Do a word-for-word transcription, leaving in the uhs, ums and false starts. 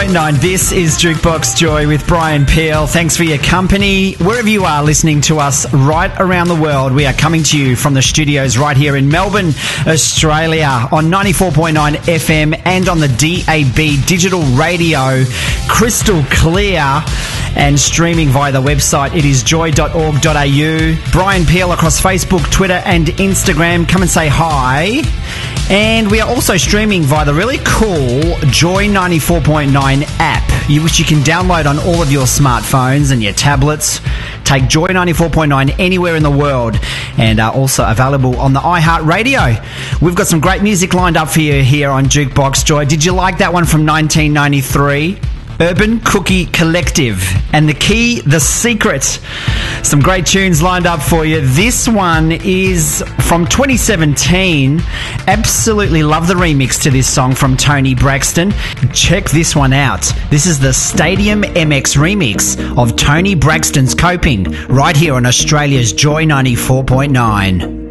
point nine. This is Jukebox Joy with Brian Peel. Thanks for your company. Wherever you are listening to us right around the world, we are coming to you from the studios right here in Melbourne, Australia, on ninety-four point nine F M and on the D A B digital radio, crystal clear, and streaming via the website. It is joy dot org dot a u. Brian Peel across Facebook, Twitter and Instagram. Come and say hi. And we are also streaming via the really cool Joy ninety-four point nine app, which you can download on all of your smartphones and your tablets. Take Joy ninety-four point nine anywhere in the world, and are also available on the iHeartRadio. We've got some great music lined up for you here on Jukebox Joy. Did you like that one from nineteen ninety-three? Urban Cookie Collective and The Key, The Secret. Some great tunes lined up for you. This one is from twenty seventeen. Absolutely love the remix to this song from Tony Braxton. Check this one out. This is the Stadium M X remix of Tony Braxton's Coping, right here on Australia's Joy ninety-four point nine.